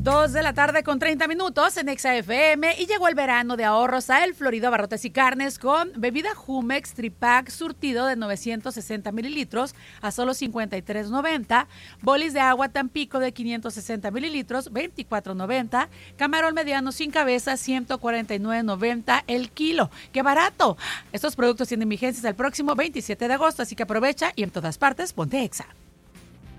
2:30 en Exa FM y llegó el verano de ahorros a El Florido Abarrotes y Carnes con bebida Jumex Tripack surtido de 960 mililitros a solo $53.90, bolis de agua Tampico de 560 mililitros, $24.90, camarón mediano sin cabeza, $149.90 el kilo. ¡Qué barato! Estos productos tienen vigencia hasta el próximo 27 de agosto, así que aprovecha y en todas partes ponte Exa.